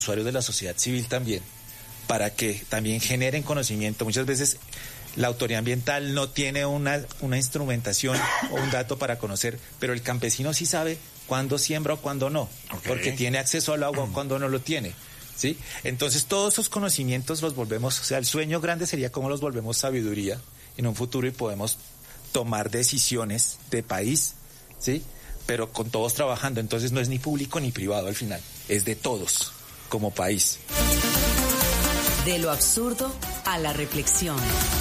usuarios de la sociedad civil también, para que también generen conocimiento. Muchas veces la autoridad ambiental no tiene una instrumentación o un dato para conocer, pero el campesino sí sabe cuándo siembra o cuándo no, porque tiene acceso al agua cuando no lo tiene, ¿sí? Entonces todos esos conocimientos los volvemos, o sea, el sueño grande sería cómo los volvemos sabiduría en un futuro y podemos tomar decisiones de país, ¿sí? Pero con todos trabajando, entonces no es ni público ni privado al final, es de todos como país. De lo absurdo a la reflexión.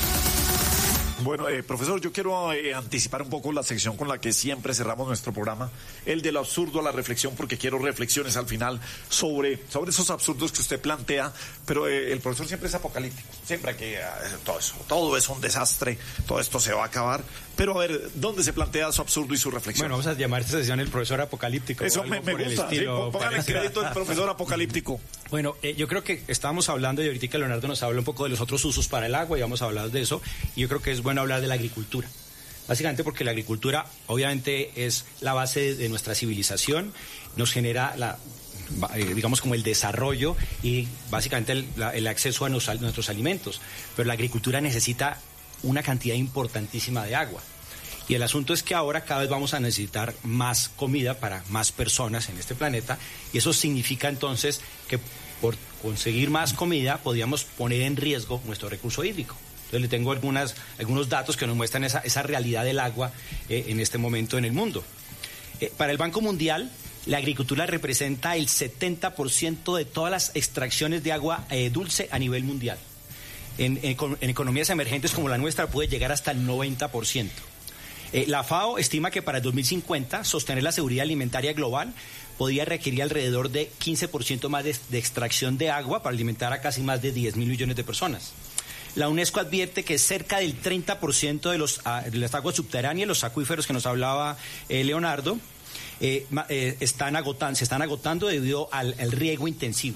Bueno, profesor, yo quiero anticipar un poco la sección con la que siempre cerramos nuestro programa, el de lo absurdo a la reflexión, porque quiero reflexiones al final sobre esos absurdos que usted plantea, pero el profesor siempre es apocalíptico, siempre que todo es un desastre, todo esto se va a acabar, pero a ver, ¿dónde se plantea su absurdo y su reflexión? Bueno, vamos a llamar a esta sesión el profesor apocalíptico. Eso me gusta, sí, pongan el crédito del profesor apocalíptico. Bueno, yo creo que estábamos hablando, y ahorita Leonardo nos habla un poco de los otros usos para el agua, y vamos a hablar de eso, y yo creo que es bueno hablar de la agricultura. Básicamente porque la agricultura obviamente es la base de nuestra civilización, nos genera digamos como el desarrollo y básicamente el acceso a nuestros alimentos, pero la agricultura necesita una cantidad importantísima de agua. Y el asunto es que ahora cada vez vamos a necesitar más comida para más personas en este planeta, y eso significa entonces que por conseguir más comida podríamos poner en riesgo nuestro recurso hídrico. Entonces le tengo algunos datos que nos muestran esa realidad del agua en este momento en el mundo. Para el Banco Mundial, la agricultura representa el 70% de todas las extracciones de agua dulce a nivel mundial. En economías emergentes como la nuestra puede llegar hasta el 90%. La FAO estima que para el 2050 sostener la seguridad alimentaria global podría requerir alrededor de 15% más de extracción de agua para alimentar a casi más de 10.000 millones de personas. La UNESCO advierte que cerca del 30% de las aguas subterráneas, los acuíferos que nos hablaba Leonardo, se están agotando debido al riego intensivo.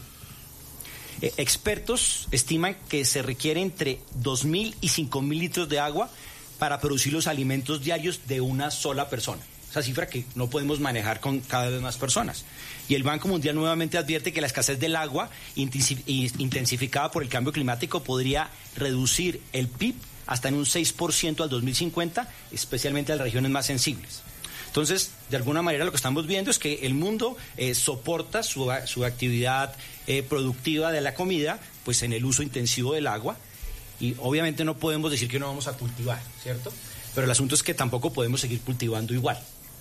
Expertos estiman que se requiere entre 2.000 y 5.000 litros de agua para producir los alimentos diarios de una sola persona. Esa cifra que no podemos manejar con cada vez más personas. Y el Banco Mundial nuevamente advierte que la escasez del agua, intensificada por el cambio climático, podría reducir el PIB hasta en un 6% al 2050, especialmente en las regiones más sensibles. Entonces, de alguna manera lo que estamos viendo es que el mundo soporta su actividad productiva de la comida, pues en el uso intensivo del agua, y obviamente no podemos decir que no vamos a cultivar, ¿cierto? Pero el asunto es que tampoco podemos seguir cultivando igual.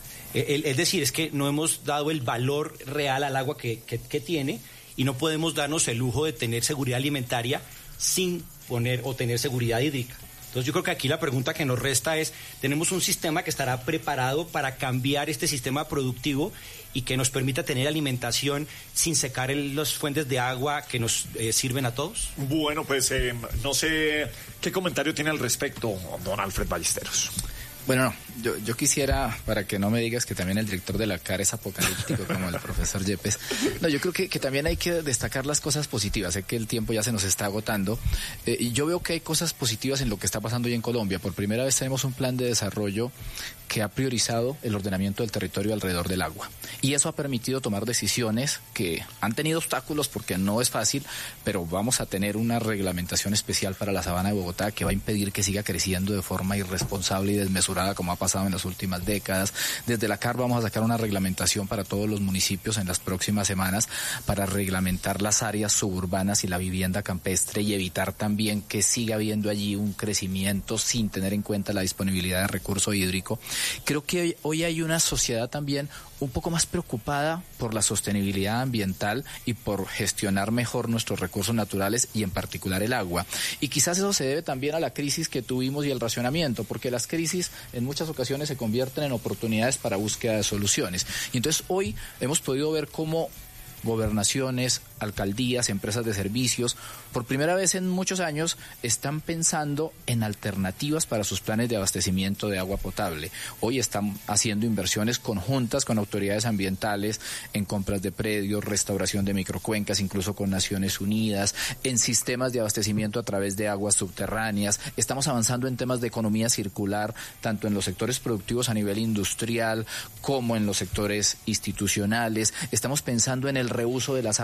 Es decir, es que no hemos dado el valor real al agua que tiene, y no podemos darnos el lujo de tener seguridad alimentaria sin tener seguridad hídrica. Entonces yo creo que aquí la pregunta que nos resta es, ¿tenemos un sistema que estará preparado para cambiar este sistema productivo y que nos permita tener alimentación sin secar las fuentes de agua que nos sirven a todos? Bueno, pues no sé qué comentario tiene al respecto don Alfred Ballesteros. Bueno, no, yo quisiera, para que no me digas que también el director de la CAR es apocalíptico como el profesor Yepes, no, yo creo que también hay que destacar las cosas positivas. Sé que el tiempo ya se nos está agotando, y yo veo que hay cosas positivas en lo que está pasando hoy en Colombia. Por primera vez tenemos un plan de desarrollo que ha priorizado el ordenamiento del territorio alrededor del agua, y eso ha permitido tomar decisiones que han tenido obstáculos porque no es fácil, pero vamos a tener una reglamentación especial para la Sabana de Bogotá que va a impedir que siga creciendo de forma irresponsable y desmesurada como ha pasado en las últimas décadas. Desde la CAR vamos a sacar una reglamentación para todos los municipios en las próximas semanas para reglamentar las áreas suburbanas y la vivienda campestre, y evitar también que siga habiendo allí un crecimiento sin tener en cuenta la disponibilidad de recurso hídrico. Creo que hoy hay una sociedad también un poco más preocupada por la sostenibilidad ambiental y por gestionar mejor nuestros recursos naturales, y en particular el agua. Y quizás eso se debe también a la crisis que tuvimos y el racionamiento, porque las crisis en muchas ocasiones se convierten en oportunidades para búsqueda de soluciones. Y entonces hoy hemos podido ver cómo gobernaciones, alcaldías, empresas de servicios, por primera vez en muchos años están pensando en alternativas para sus planes de abastecimiento de agua potable. Hoy están haciendo inversiones conjuntas con autoridades ambientales en compras de predios, restauración de microcuencas, incluso con Naciones Unidas, en sistemas de abastecimiento a través de aguas subterráneas. Estamos avanzando en temas de economía circular, tanto en los sectores productivos a nivel industrial como en los sectores institucionales. Estamos pensando en el reuso de las aguas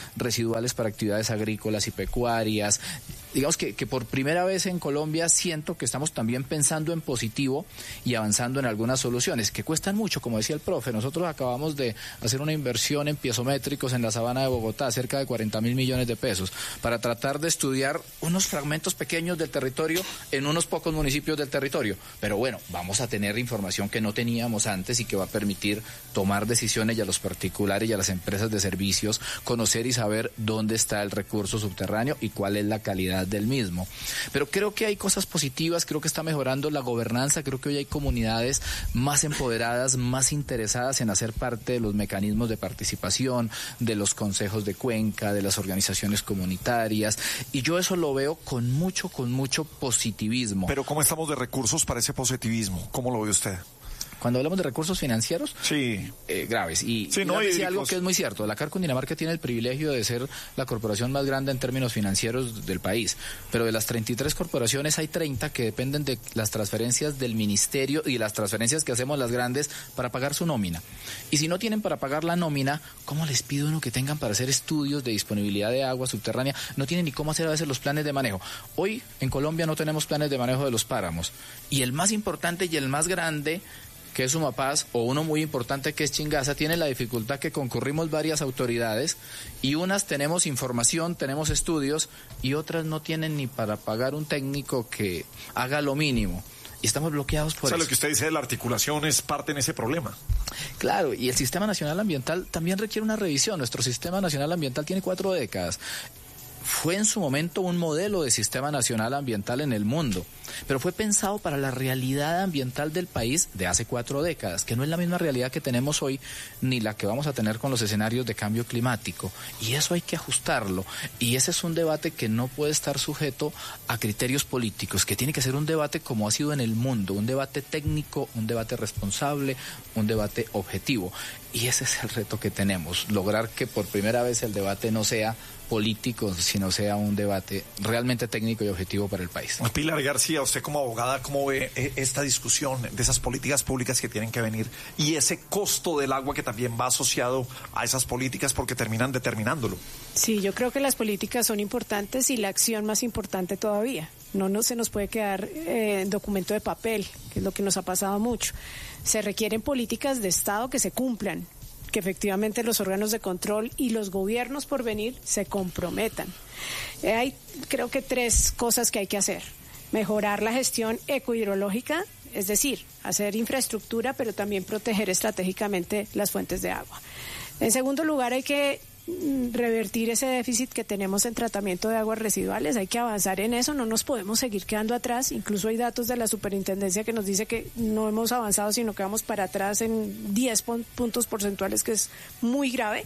residuales para actividades agrícolas y pecuarias. Digamos que por primera vez en Colombia siento que estamos también pensando en positivo y avanzando en algunas soluciones que cuestan mucho, como decía el profe. Nosotros acabamos de hacer una inversión en piezométricos en la sabana de Bogotá, cerca de 40.000 millones de pesos, para tratar de estudiar unos fragmentos pequeños del territorio en unos pocos municipios del territorio. Pero bueno, vamos a tener información que no teníamos antes y que va a permitir tomar decisiones y a los particulares y a las empresas de servicios conocer y saber dónde está el recurso subterráneo y cuál es la calidad del mismo. Pero creo que hay cosas positivas, creo que está mejorando la gobernanza, creo que hoy hay comunidades más empoderadas, más interesadas en hacer parte de los mecanismos de participación, de los consejos de cuenca, de las organizaciones comunitarias, y yo eso lo veo con mucho positivismo. Pero ¿cómo estamos de recursos para ese positivismo? ¿Cómo lo ve usted? Cuando hablamos de recursos financieros, sí, graves. Y decía algo que es muy cierto. La CAR Cundinamarca tiene el privilegio de ser la corporación más grande en términos financieros del país. Pero de las 33 corporaciones hay 30 que dependen de las transferencias del ministerio y las transferencias que hacemos las grandes para pagar su nómina. Y si no tienen para pagar la nómina, ¿cómo les pido uno que tengan para hacer estudios de disponibilidad de agua subterránea? No tienen ni cómo hacer a veces los planes de manejo. Hoy en Colombia no tenemos planes de manejo de los páramos. Y el más importante y el más grande, que es Sumapaz, o uno muy importante que es Chingaza, tiene la dificultad que concurrimos varias autoridades y unas tenemos información, tenemos estudios y otras no tienen ni para pagar un técnico que haga lo mínimo. Y estamos bloqueados por eso. Lo que usted dice de la articulación es parte en ese problema. Claro, y el Sistema Nacional Ambiental también requiere una revisión. Nuestro Sistema Nacional Ambiental tiene 4 décadas. Fue en su momento un modelo de sistema nacional ambiental en el mundo, pero fue pensado para la realidad ambiental del país de hace 4 décadas, que no es la misma realidad que tenemos hoy, ni la que vamos a tener con los escenarios de cambio climático. Y eso hay que ajustarlo. Y ese es un debate que no puede estar sujeto a criterios políticos, que tiene que ser un debate como ha sido en el mundo, un debate técnico, un debate responsable, un debate objetivo. Y ese es el reto que tenemos, lograr que por primera vez el debate no sea político, sino sea un debate realmente técnico y objetivo para el país. Pilar García, usted como abogada, ¿cómo ve esta discusión de esas políticas públicas que tienen que venir y ese costo del agua que también va asociado a esas políticas porque terminan determinándolo? Sí, yo creo que las políticas son importantes y la acción más importante todavía. No se nos puede quedar en documento de papel, que es lo que nos ha pasado mucho. Se requieren políticas de Estado que se cumplan, que efectivamente los órganos de control y los gobiernos por venir se comprometan. Hay, creo que 3 cosas que hay que hacer. Mejorar la gestión ecohidrológica, es decir, hacer infraestructura, pero también proteger estratégicamente las fuentes de agua. En segundo lugar, hay que revertir ese déficit que tenemos en tratamiento de aguas residuales, hay que avanzar en eso, no nos podemos seguir quedando atrás. Incluso hay datos de la superintendencia que nos dice que no hemos avanzado, sino que vamos para atrás en 10 puntos porcentuales, que es muy grave,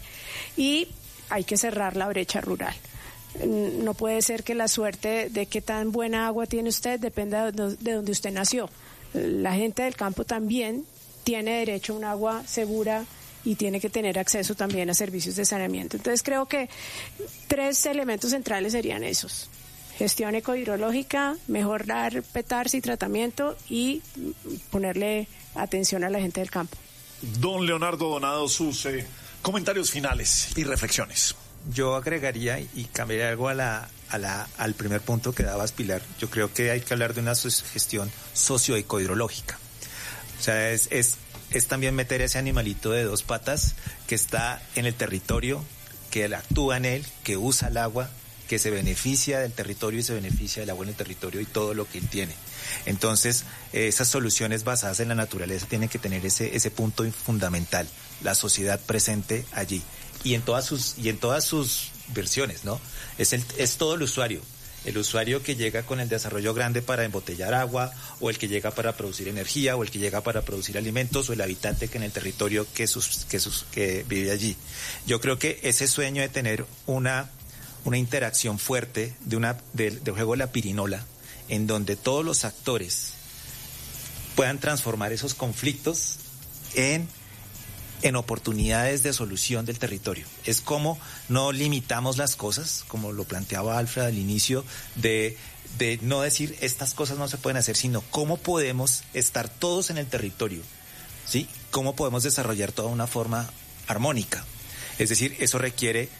y hay que cerrar la brecha rural. No puede ser que la suerte de qué tan buena agua tiene usted dependa de donde usted nació. La gente del campo también tiene derecho a un agua segura y tiene que tener acceso también a servicios de saneamiento. Entonces creo que 3 elementos centrales serían esos: gestión ecohidrológica, mejorar petarse y tratamiento, y ponerle atención a la gente del campo. Don Leonardo Donado, sus comentarios finales y reflexiones. Yo agregaría y cambiaría algo al primer punto que dabas, Pilar. Yo creo que hay que hablar de una gestión socioecohidrológica. O sea, es también meter ese animalito de 2 patas que está en el territorio, que actúa en él, que usa el agua, que se beneficia del territorio y se beneficia del agua en el territorio y todo lo que él tiene. Entonces, esas soluciones basadas en la naturaleza tienen que tener ese punto fundamental, la sociedad presente allí y en todas sus versiones, ¿no? Es todo el usuario que llega con el desarrollo grande para embotellar agua, o el que llega para producir energía, o el que llega para producir alimentos, o el habitante que en el territorio que vive allí. Yo creo que ese sueño de tener una interacción fuerte de juego de la pirinola, en donde todos los actores puedan transformar esos conflictos en oportunidades de solución del territorio. Es como no limitamos las cosas, como lo planteaba Alfred al inicio, de no decir estas cosas no se pueden hacer, sino cómo podemos estar todos en el territorio, ¿sí? Cómo podemos desarrollar toda una forma armónica. Es decir, eso requiere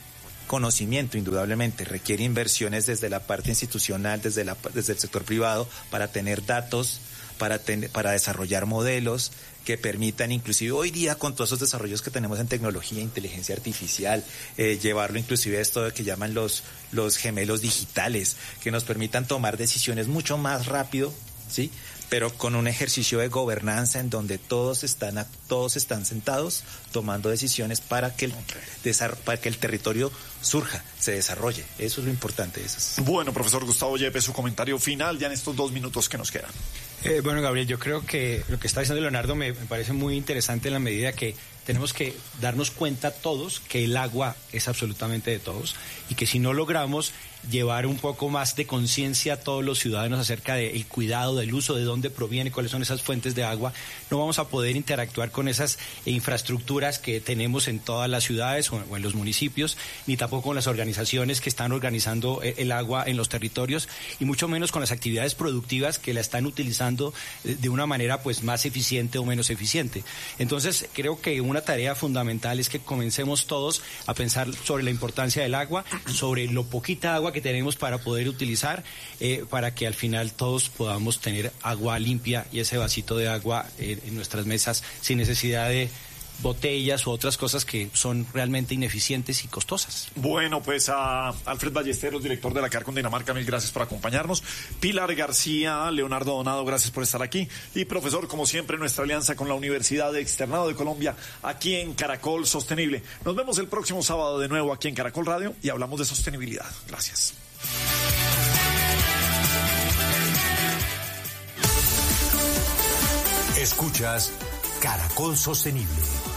conocimiento, indudablemente, requiere inversiones desde la parte institucional, desde el sector privado, para tener datos, para desarrollar modelos que permitan, inclusive hoy día con todos esos desarrollos que tenemos en tecnología, inteligencia artificial, llevarlo inclusive a esto que llaman los gemelos digitales, que nos permitan tomar decisiones mucho más rápido, ¿sí? Pero con un ejercicio de gobernanza en donde todos están sentados tomando decisiones para que el territorio surja, se desarrolle. Eso es lo importante. Bueno, profesor Gustavo Yepes, su comentario final ya en estos 2 minutos que nos quedan. Bueno, Gabriel, yo creo que lo que está diciendo Leonardo me parece muy interesante en la medida que tenemos que darnos cuenta todos que el agua es absolutamente de todos y que si no logramos llevar un poco más de conciencia a todos los ciudadanos acerca del cuidado, del uso, de dónde proviene, cuáles son esas fuentes de agua, no vamos a poder interactuar con esas infraestructuras que tenemos en todas las ciudades o en los municipios, ni tampoco con las organizaciones que están organizando el agua en los territorios y mucho menos con las actividades productivas que la están utilizando de una manera pues más eficiente o menos eficiente. Entonces creo que una tarea fundamental es que comencemos todos a pensar sobre la importancia del agua, sobre lo poquita agua que tenemos para poder utilizar, para que al final todos podamos tener agua limpia y ese vasito de agua en nuestras mesas sin necesidad de botellas u otras cosas que son realmente ineficientes y costosas. Bueno, pues a Alfred Ballesteros, director de la CAR Cundinamarca, mil gracias por acompañarnos. Pilar García, Leonardo Donado, gracias por estar aquí. Y profesor, como siempre, nuestra alianza con la Universidad Externado de Colombia, aquí en Caracol Sostenible. Nos vemos el próximo sábado de nuevo aquí en Caracol Radio y hablamos de sostenibilidad. Gracias. Escuchas Caracol Sostenible.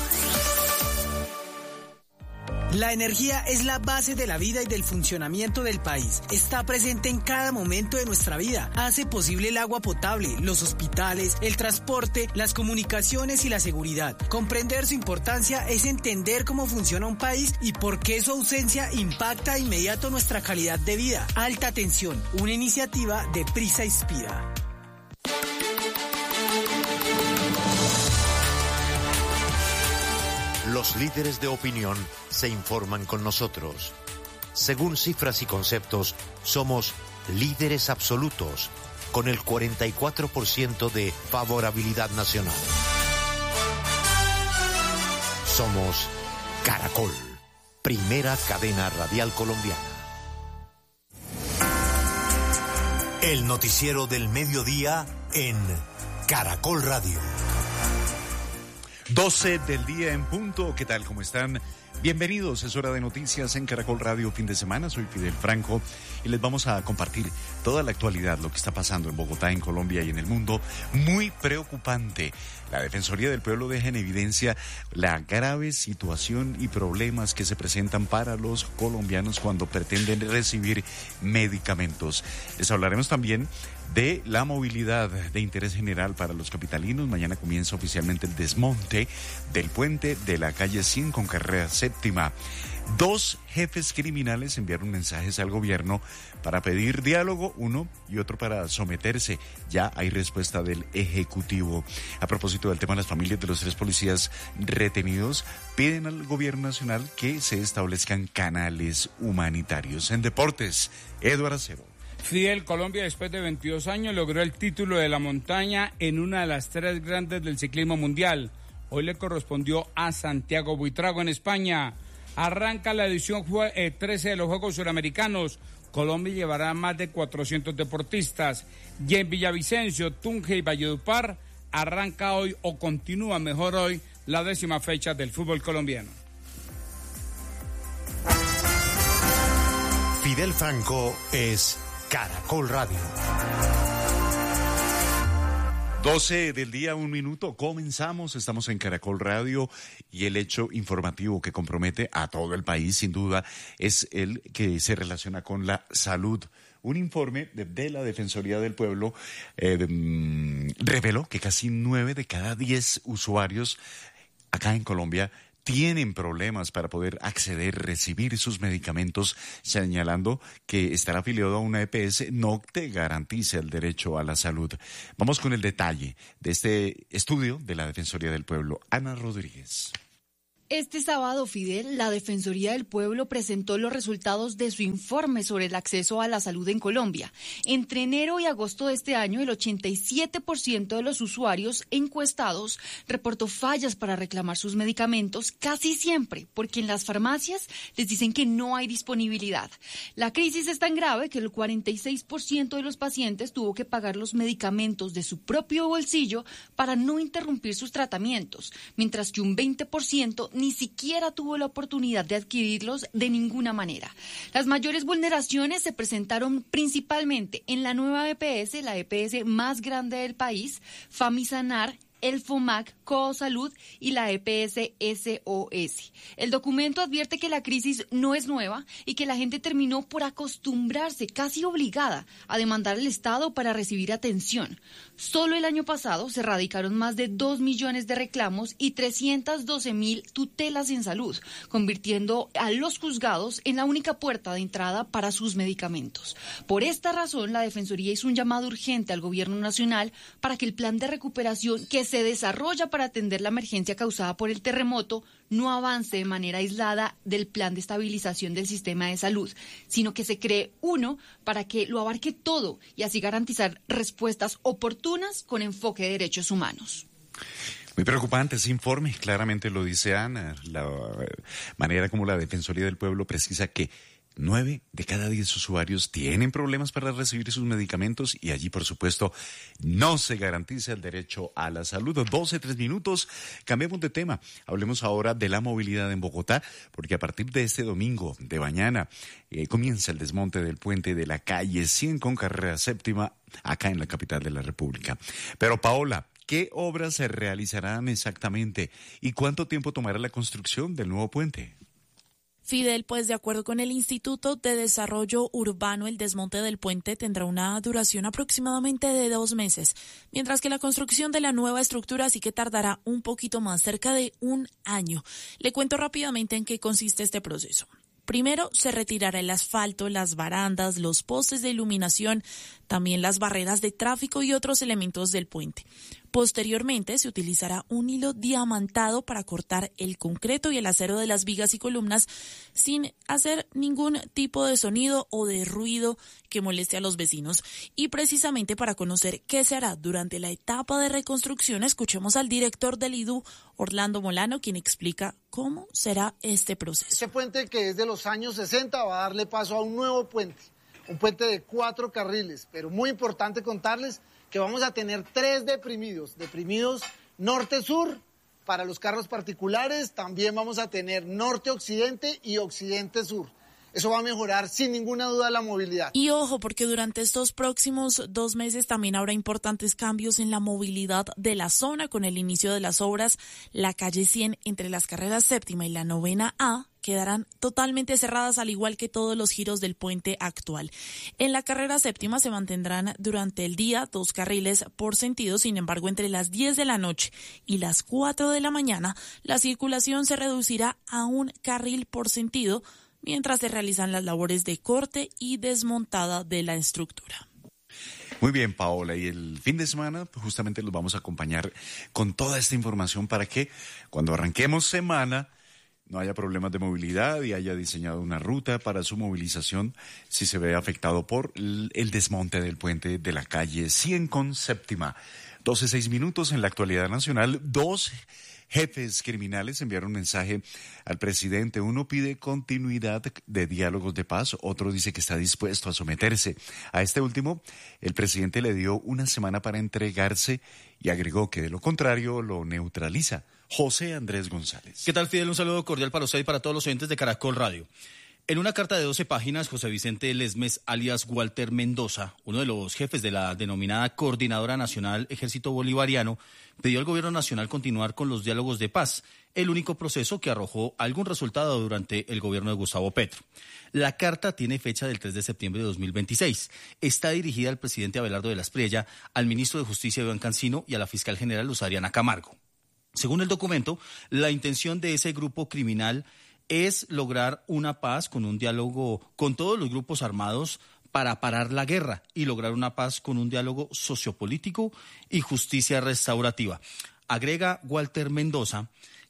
La energía es la base de la vida y del funcionamiento del país. Está presente en cada momento de nuestra vida. Hace posible el agua potable, los hospitales, el transporte, las comunicaciones y la seguridad. Comprender su importancia es entender cómo funciona un país y por qué su ausencia impacta de inmediato nuestra calidad de vida. Alta Tensión, una iniciativa de Prisa Inspira. Los líderes de opinión se informan con nosotros. Según cifras y conceptos, somos líderes absolutos, con el 44% de favorabilidad nacional. Somos Caracol, primera cadena radial colombiana. El noticiero del mediodía en Caracol Radio. 12 del día en punto. ¿Qué tal? ¿Cómo están? Bienvenidos, es hora de noticias en Caracol Radio fin de semana. Soy Fidel Franco y les vamos a compartir toda la actualidad, lo que está pasando en Bogotá, en Colombia y en el mundo. Muy preocupante. La Defensoría del Pueblo deja en evidencia la grave situación y problemas que se presentan para los colombianos cuando pretenden recibir medicamentos. Les hablaremos también de la movilidad de interés general para los capitalinos. Mañana comienza oficialmente el desmonte del puente de la calle 100 con carrera séptima. 2 jefes criminales enviaron mensajes al gobierno para pedir diálogo, uno y otro para someterse. Ya hay respuesta del Ejecutivo. A propósito del tema, las familias de los 3 policías retenidos piden al gobierno nacional que se establezcan canales humanitarios. En deportes, Eduardo Acero. Fidel, Colombia después de 22 años logró el título de la montaña en una de las 3 grandes del ciclismo mundial. Hoy le correspondió a Santiago Buitrago en España. Arranca la edición 13 de los Juegos Suramericanos. Colombia llevará más de 400 deportistas. Y en Villavicencio, Tunja y Valledupar arranca hoy o continúa mejor hoy la 10ª fecha del fútbol colombiano. Fidel Franco es Caracol Radio. 12 del día, 1 minuto, comenzamos, estamos en Caracol Radio y el hecho informativo que compromete a todo el país, sin duda, es el que se relaciona con la salud. Un informe de la Defensoría del Pueblo reveló que casi 9 de cada 10 usuarios acá en Colombia tienen problemas para poder acceder, recibir sus medicamentos, señalando que estar afiliado a una EPS no te garantiza el derecho a la salud. Vamos con el detalle de este estudio de la Defensoría del Pueblo. Ana Rodríguez. Este sábado, Fidel, la Defensoría del Pueblo presentó los resultados de su informe sobre el acceso a la salud en Colombia. Entre enero y agosto de este año, el 87% de los usuarios encuestados reportó fallas para reclamar sus medicamentos, casi siempre, porque en las farmacias les dicen que no hay disponibilidad. La crisis es tan grave que el 46% de los pacientes tuvo que pagar los medicamentos de su propio bolsillo para no interrumpir sus tratamientos, mientras que un 20% ni siquiera tuvo la oportunidad de adquirirlos de ninguna manera. Las mayores vulneraciones se presentaron principalmente en la nueva EPS, la EPS más grande del país, Famisanar, el FOMAC, Cosalud y la EPS SOS. El documento advierte que la crisis no es nueva y que la gente terminó por acostumbrarse, casi obligada, a demandar al Estado para recibir atención. Solo el año pasado se radicaron más de 2 millones de reclamos y 312.000 tutelas en salud, convirtiendo a los juzgados en la única puerta de entrada para sus medicamentos. Por esta razón, la Defensoría hizo un llamado urgente al Gobierno Nacional para que el plan de recuperación que se desarrolla para atender la emergencia causada por el terremoto no avance de manera aislada del plan de estabilización del sistema de salud, sino que se cree uno para que lo abarque todo y así garantizar respuestas oportunas con enfoque de derechos humanos. Muy preocupante ese informe, claramente lo dice Ana, la manera como la Defensoría del Pueblo precisa que 9 de cada 10 usuarios tienen problemas para recibir sus medicamentos y allí, por supuesto, no se garantiza el derecho a la salud. 12:03 minutos, cambiemos de tema. Hablemos ahora de la movilidad en Bogotá, porque a partir de este domingo de mañana comienza el desmonte del puente de la calle 100 con carrera séptima acá en la capital de la República. Pero, Paola, ¿qué obras se realizarán exactamente y cuánto tiempo tomará la construcción del nuevo puente? Fidel, pues de acuerdo con el Instituto de Desarrollo Urbano, el desmonte del puente tendrá una duración aproximadamente de 2 meses, mientras que la construcción de la nueva estructura sí que tardará un poquito más, cerca de 1 año. Le cuento rápidamente en qué consiste este proceso. Primero, se retirará el asfalto, las barandas, los postes de iluminación, también las barreras de tráfico y otros elementos del puente. Posteriormente, se utilizará un hilo diamantado para cortar el concreto y el acero de las vigas y columnas sin hacer ningún tipo de sonido o de ruido que moleste a los vecinos. Y precisamente para conocer qué se hará durante la etapa de reconstrucción, escuchemos al director del IDU, Orlando Molano, quien explica cómo será este proceso. Este puente, que es de los años 60, va a darle paso a un nuevo puente, un puente de 4 carriles, pero muy importante contarles que vamos a tener 3 deprimidos norte-sur para los carros particulares, también vamos a tener norte-occidente y occidente-sur. Eso va a mejorar sin ninguna duda la movilidad. Y ojo, porque durante estos próximos 2 meses también habrá importantes cambios en la movilidad de la zona. Con el inicio de las obras, la calle 100 entre las carreras séptima y la 9A quedarán totalmente cerradas, al igual que todos los giros del puente actual. En la carrera séptima se mantendrán durante el día 2 carriles por sentido. Sin embargo, entre las 10 de la noche y las 4 de la mañana, la circulación se reducirá a 1 carril por sentido, mientras se realizan las labores de corte y desmontada de la estructura. Muy bien, Paola, y el fin de semana justamente los vamos a acompañar con toda esta información para que cuando arranquemos semana no haya problemas de movilidad y haya diseñado una ruta para su movilización si se ve afectado por el desmonte del puente de la calle 100 con séptima. 12:06 minutos en la actualidad nacional. 2 jefes criminales enviaron un mensaje al presidente. Uno pide continuidad de diálogos de paz, otro dice que está dispuesto a someterse. A este último, el presidente le dio 1 semana para entregarse y agregó que de lo contrario lo neutraliza. José Andrés González. ¿Qué tal, Fidel? Un saludo cordial para usted y para todos los oyentes de Caracol Radio. En una carta de 12 páginas, José Vicente Lesmes, alias Walter Mendoza, uno de los jefes de la denominada Coordinadora Nacional Ejército Bolivariano, pidió al gobierno nacional continuar con los diálogos de paz, el único proceso que arrojó algún resultado durante el gobierno de Gustavo Petro. La carta tiene fecha del 3 de septiembre de 2026. Está dirigida al presidente Abelardo de la Espriella, al ministro de Justicia Iván Cancino y a la fiscal general Luz Ariana Camargo. Según el documento, la intención de ese grupo criminal es lograr una paz con un diálogo con todos los grupos armados para parar la guerra y lograr una paz con un diálogo sociopolítico y justicia restaurativa. Agrega Walter Mendoza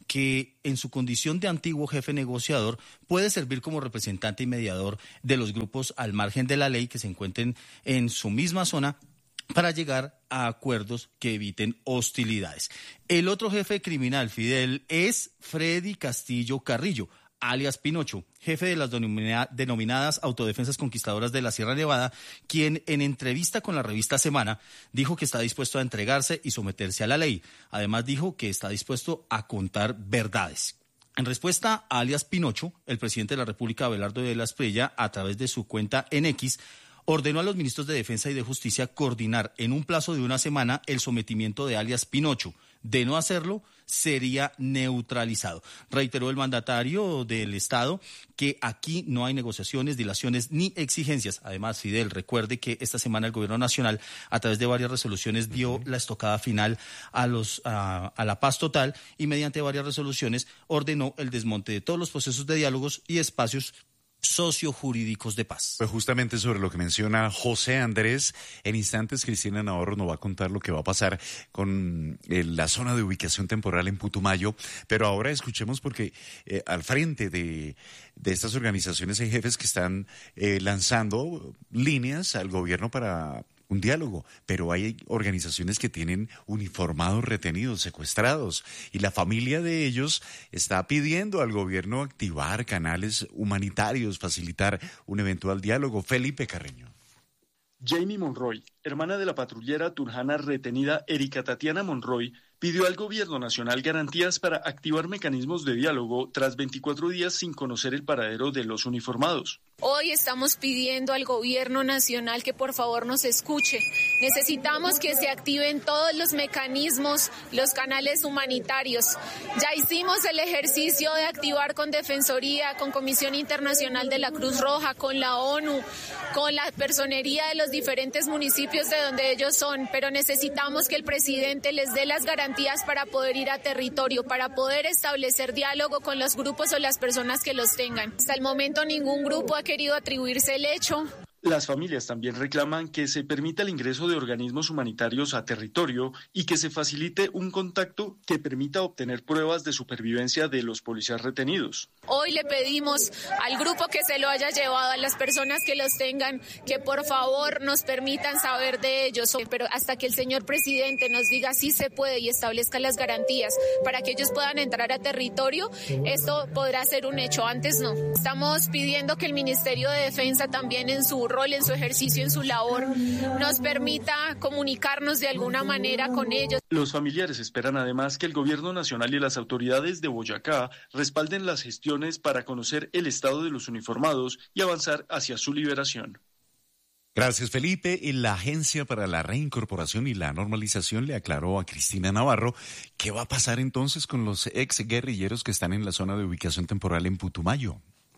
que en su condición de antiguo jefe negociador puede servir como representante y mediador de los grupos al margen de la ley que se encuentren en su misma zona para llegar a acuerdos que eviten hostilidades. El otro jefe criminal, Fidel, es Freddy Castillo Carrillo, alias Pinocho, jefe de las denominadas Autodefensas Conquistadoras de la Sierra Nevada, quien en entrevista con la revista Semana dijo que está dispuesto a entregarse y someterse a la ley. Además dijo que está dispuesto a contar verdades. En respuesta a alias Pinocho, el presidente de la República, Abelardo de la Espriella, a través de su cuenta en X, ordenó a los ministros de Defensa y de Justicia coordinar en un plazo de una semana el sometimiento de alias Pinocho. De no hacerlo, sería neutralizado. Reiteró el mandatario del Estado que aquí no hay negociaciones, dilaciones ni exigencias. Además, Fidel, recuerde que esta semana el Gobierno Nacional, a través de varias resoluciones, dio la estocada final a la paz total y mediante varias resoluciones ordenó el desmonte de todos los procesos de diálogos y espacios sociojurídicos de paz. Pues justamente sobre lo que menciona José Andrés, en instantes Cristina Navarro nos va a contar lo que va a pasar con la zona de ubicación temporal en Putumayo, pero ahora escuchemos porque al frente de estas organizaciones hay jefes que están lanzando líneas al gobierno para un diálogo, pero hay organizaciones que tienen uniformados retenidos, secuestrados, y la familia de ellos está pidiendo al gobierno activar canales humanitarios, facilitar un eventual diálogo. Felipe Carreño. Jamie Monroy, hermana de la patrullera turjana retenida Erika Tatiana Monroy, pidió al gobierno nacional garantías para activar mecanismos de diálogo tras 24 días sin conocer el paradero de los uniformados. Hoy estamos pidiendo al gobierno nacional que por favor nos escuche. Necesitamos que se activen todos los mecanismos, los canales humanitarios. Ya hicimos el ejercicio de activar con Defensoría, con Comisión Internacional de la Cruz Roja, con la ONU, con la personería de los diferentes municipios de donde ellos son, pero necesitamos que el presidente les dé las garantías para poder ir a territorio, para poder establecer diálogo con los grupos o las personas que los tengan. Hasta el momento ningún grupo ha querido atribuirse el hecho. Las familias también reclaman que se permita el ingreso de organismos humanitarios a territorio y que se facilite un contacto que permita obtener pruebas de supervivencia de los policías retenidos. Hoy le pedimos al grupo que se lo haya llevado, a las personas que los tengan, que por favor nos permitan saber de ellos, pero hasta que el señor presidente nos diga si se puede y establezca las garantías para que ellos puedan entrar a territorio, esto podrá ser un hecho, antes no. Estamos pidiendo que el Ministerio de Defensa también en su rol, en su ejercicio, en su labor, nos permita comunicarnos de alguna manera con ellos. Los familiares esperan además que el gobierno nacional y las autoridades de Boyacá respalden las gestiones para conocer el estado de los uniformados y avanzar hacia su liberación. Gracias, Felipe. Y la Agencia para la Reincorporación y la Normalización le aclaró a Cristina Navarro qué va a pasar entonces con los exguerrilleros que están en la zona de ubicación temporal en Putumayo.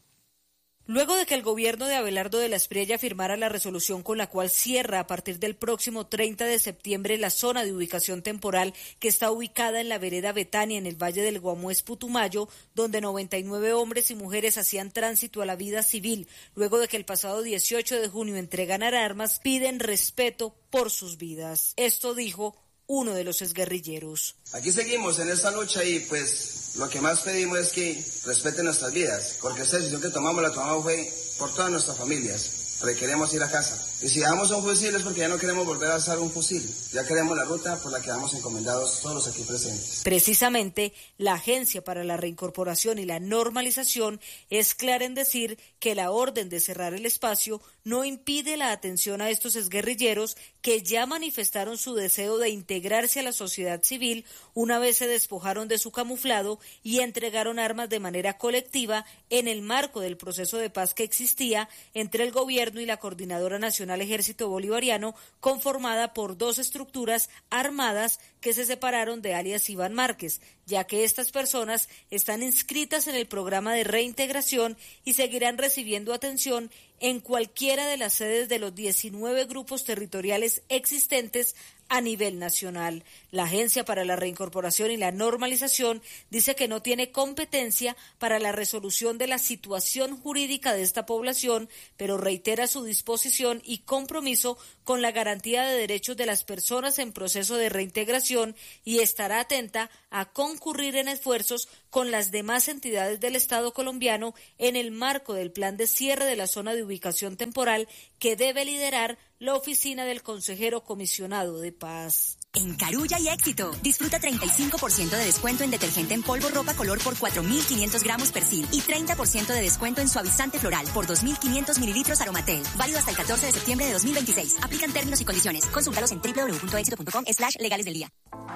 Luego de que el gobierno de Abelardo de la Espriella firmara la resolución con la cual cierra a partir del próximo 30 de septiembre la zona de ubicación temporal que está ubicada en la vereda Betania en el Valle del Guamués, Putumayo, donde 99 hombres y mujeres hacían tránsito a la vida civil, luego de que el pasado 18 de junio entregaran armas, piden respeto por sus vidas. Esto dijo uno de los exguerrilleros. Aquí seguimos en esta lucha y pues lo que más pedimos es que respeten nuestras vidas, porque esta decisión que tomamos la tomamos fue por todas nuestras familias, porque queremos ir a casa. Y si damos un fusil es porque ya no queremos volver a usar un fusil, ya queremos la ruta por la que vamos encomendados todos los aquí presentes. Precisamente, la Agencia para la Reincorporación y la Normalización es clara en decir que la orden de cerrar el espacio no impide la atención a estos exguerrilleros que ya manifestaron su deseo de integrarse a la sociedad civil una vez se despojaron de su camuflado y entregaron armas de manera colectiva en el marco del proceso de paz que existía entre el gobierno y la Coordinadora Nacional Ejército Bolivariano, conformada por dos estructuras armadas que se separaron de alias Iván Márquez, ya que estas personas están inscritas en el programa de reintegración y seguirán recibiendo atención en cualquiera de las sedes de los 19 grupos territoriales existentes a nivel nacional. La Agencia para la Reincorporación y la Normalización dice que no tiene competencia para la resolución de la situación jurídica de esta población, pero reitera su disposición y compromiso con la garantía de derechos de las personas en proceso de reintegración ubicación y estará atenta a concurrir en esfuerzos con las demás entidades del Estado colombiano en el marco del plan de cierre de la zona de ubicación temporal que debe liderar la oficina del consejero comisionado de paz. En Carulla y Éxito, disfruta 35% de descuento en detergente en polvo ropa color por 4.500 gramos Persil y 30% de descuento en suavizante floral por 2.500 mililitros Aromatel. Válido hasta el 14 de septiembre de 2026. Aplican términos y condiciones. Consúltalos en www.exito.com/legales del día.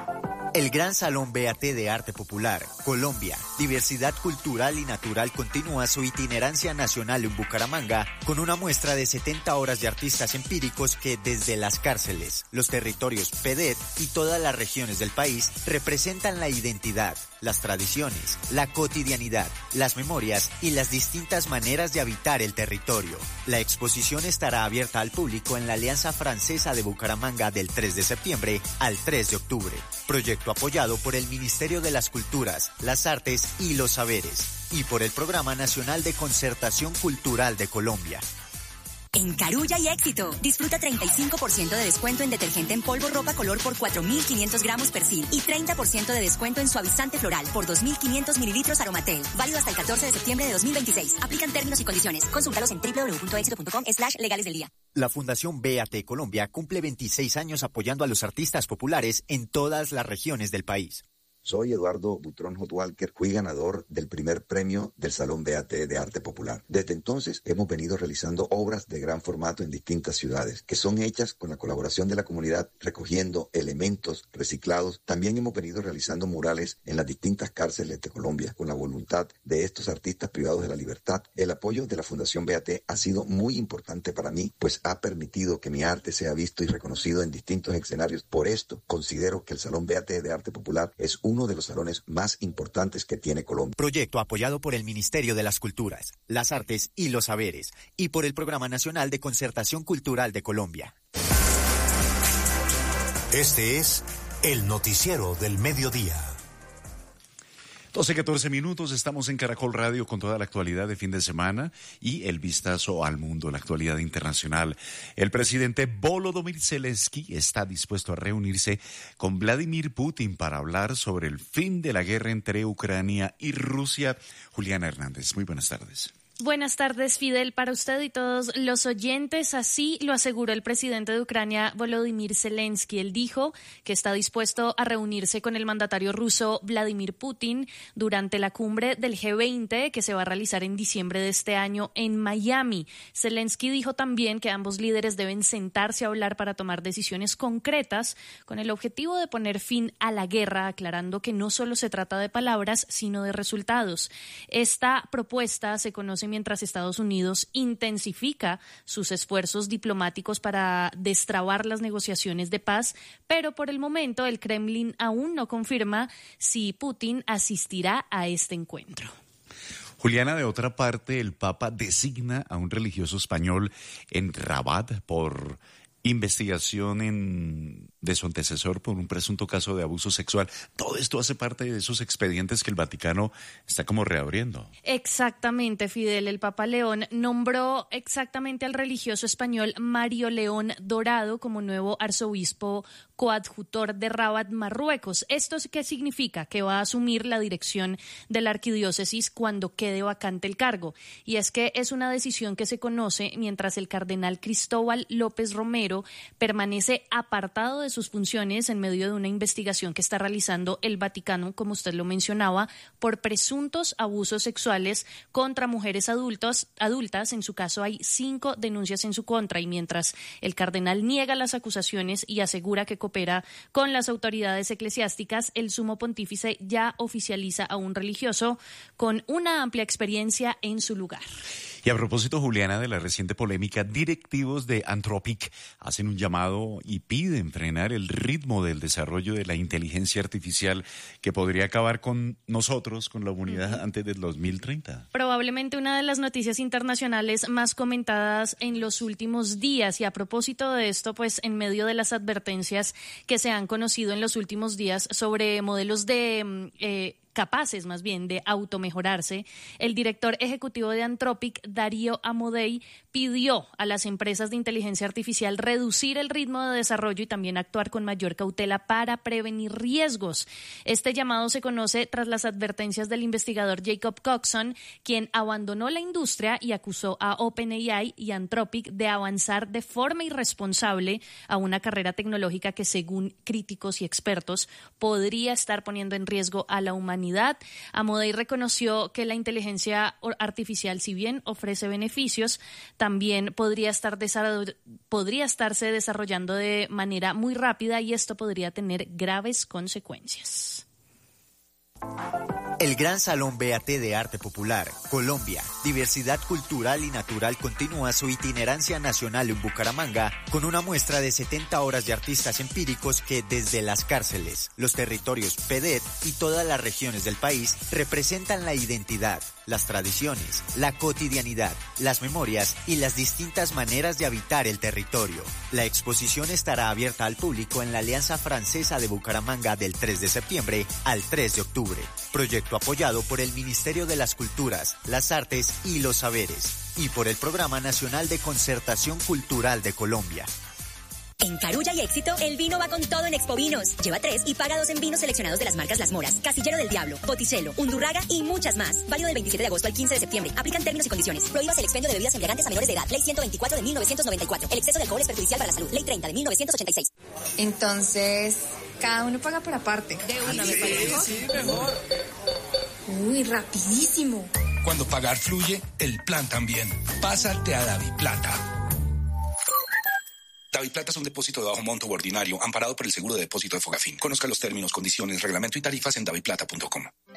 El Gran Salón BAT de Arte Popular, Colombia, Diversidad Cultural y Natural continúa su itinerancia nacional en Bucaramanga con una muestra de 70 horas de artistas empíricos que desde las cárceles, los territorios PEDET y todas las regiones del país representan la identidad, las tradiciones, la cotidianidad, las memorias y las distintas maneras de habitar el territorio. La exposición estará abierta al público en la Alianza Francesa de Bucaramanga del 3 de septiembre al 3 de octubre. Proyecto apoyado por el Ministerio de las Culturas, las Artes y los Saberes y por el Programa Nacional de Concertación Cultural de Colombia. En Carulla y Éxito, disfruta 35% de descuento en detergente en polvo ropa color por 4.500 gramos Persil y 30% de descuento en suavizante floral por 2.500 mililitros Aromatel. Válido hasta el 14 de septiembre de 2026. Aplican términos y condiciones. Consúltalos en www.exito.com/legales del día. La Fundación BAT Colombia cumple 26 años apoyando a los artistas populares en todas las regiones del país. Soy Eduardo Butrón Hot Walker, fui ganador del primer premio del Salón BAT de Arte Popular. Desde entonces hemos venido realizando obras de gran formato en distintas ciudades, que son hechas con la colaboración de la comunidad, recogiendo elementos reciclados. También hemos venido realizando murales en las distintas cárceles de Colombia, con la voluntad de estos artistas privados de la libertad. El apoyo de la Fundación BAT ha sido muy importante para mí, pues ha permitido que mi arte sea visto y reconocido en distintos escenarios. Por esto, considero que el Salón BAT de Arte Popular es uno de los salones más importantes que tiene Colombia. Proyecto apoyado por el Ministerio de las Culturas, las Artes y los Saberes y por el Programa Nacional de Concertación Cultural de Colombia. Este es el noticiero del mediodía. 12:14 minutos, estamos en Caracol Radio con toda la actualidad de fin de semana y el vistazo al mundo, la actualidad internacional. El presidente Volodymyr Zelensky está dispuesto a reunirse con Vladimir Putin para hablar sobre el fin de la guerra entre Ucrania y Rusia. Juliana Hernández, muy buenas tardes. Buenas tardes, Fidel, para usted y todos los oyentes. Así lo aseguró el presidente de Ucrania, Volodymyr Zelensky. Él dijo que está dispuesto a reunirse con el mandatario ruso Vladimir Putin durante la cumbre del G20 que se va a realizar en diciembre de este año en Miami. Zelensky dijo también que ambos líderes deben sentarse a hablar para tomar decisiones concretas con el objetivo de poner fin a la guerra, aclarando que no solo se trata de palabras, sino de resultados. Esta propuesta se conoce mientras Estados Unidos intensifica sus esfuerzos diplomáticos para destrabar las negociaciones de paz, pero por el momento el Kremlin aún no confirma si Putin asistirá a este encuentro. Juliana, de otra parte, el Papa designa a un religioso español en Rabat por investigación de su antecesor por un presunto caso de abuso sexual. Todo esto hace parte de esos expedientes que el Vaticano está como reabriendo. Exactamente, Fidel. El Papa León nombró exactamente al religioso español Mario León Dorado como nuevo arzobispo coadjutor de Rabat, Marruecos. ¿Esto qué significa? Que va a asumir la dirección de la arquidiócesis cuando quede vacante el cargo. Y es que es una decisión que se conoce mientras el cardenal Cristóbal López Romero permanece apartado de sus funciones en medio de una investigación que está realizando el Vaticano, como usted lo mencionaba, por presuntos abusos sexuales contra mujeres adultas. En su caso hay 5 denuncias en su contra y mientras el cardenal niega las acusaciones y asegura que coopera con las autoridades eclesiásticas, el sumo pontífice ya oficializa a un religioso con una amplia experiencia en su lugar. Y a propósito, Juliana, de la reciente polémica, directivos de Anthropic hacen un llamado y piden frenar el ritmo del desarrollo de la inteligencia artificial que podría acabar con nosotros, con la humanidad, antes del 2030. Probablemente una de las noticias internacionales más comentadas en los últimos días. Y a propósito de esto, pues en medio de las advertencias que se han conocido en los últimos días sobre modelos de capaces más bien de automejorarse, el director ejecutivo de Anthropic, Darío Amodei, pidió a las empresas de inteligencia artificial reducir el ritmo de desarrollo y también actuar con mayor cautela para prevenir riesgos. Este llamado se conoce tras las advertencias del investigador Jacob Coxon, quien abandonó la industria y acusó a OpenAI y Anthropic de avanzar de forma irresponsable a una carrera tecnológica que, según críticos y expertos, podría estar poniendo en riesgo a la humanidad. Amodei reconoció que la inteligencia artificial, si bien ofrece beneficios, también podría estarse desarrollando de manera muy rápida y esto podría tener graves consecuencias. El Gran Salón BAT de Arte Popular, Colombia, Diversidad Cultural y Natural continúa su itinerancia nacional en Bucaramanga con una muestra de 70 horas de artistas empíricos que desde las cárceles, los territorios PEDET y todas las regiones del país representan la identidad, las tradiciones, la cotidianidad, las memorias y las distintas maneras de habitar el territorio. La exposición estará abierta al público en la Alianza Francesa de Bucaramanga del 3 de septiembre al 3 de octubre. Proyecto apoyado por el Ministerio de las Culturas, las Artes y los Saberes y por el Programa Nacional de Concertación Cultural de Colombia. En Carulla y Éxito, el vino va con todo en Expovinos. Lleva 3 y paga 2 en vinos seleccionados de las marcas Las Moras, Casillero del Diablo, Botticello, Undurraga y muchas más. Válido del 27 de agosto al 15 de septiembre. Aplican términos y condiciones. Prohíbas el expendio de bebidas embriagantes a menores de edad. Ley 124 de 1994. El exceso de alcohol es perjudicial para la salud. Ley 30 de 1986. Entonces, cada uno paga por aparte. De una, me parece. Sí, mejor. Uy, rapidísimo. Cuando pagar fluye, el plan también. Pásate a DaviPlata. DaviPlata es un depósito de bajo monto u ordinario amparado por el seguro de depósito de Fogafín. Conozca los términos, condiciones, reglamento y tarifas en daviplata.com.